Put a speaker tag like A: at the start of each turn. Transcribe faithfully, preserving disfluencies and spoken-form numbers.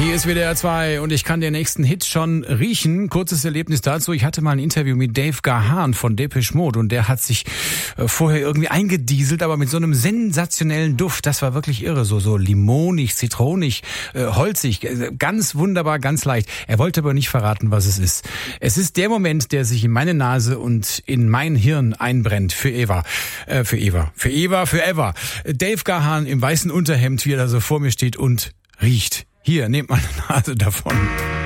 A: Hier ist W D R zwei und ich kann den nächsten Hit schon riechen. Kurzes Erlebnis dazu. Ich hatte mal ein Interview mit Dave Gahan von Depeche Mode und der hat sich äh, vorher irgendwie eingedieselt, aber mit so einem sensationellen Duft. Das war wirklich irre. So, so limonig, zitronig, äh, holzig. Äh, ganz wunderbar, ganz leicht. Er wollte aber nicht verraten, was es ist. Es ist der Moment, der sich in meine Nase und in mein Hirn einbrennt. Für Eva. Äh, für Eva. Für Eva, für Eva. Dave Gahan im weißen Unterhemd, wie er da so vor mir steht und riecht. Hier, nehmt mal eine Nase davon.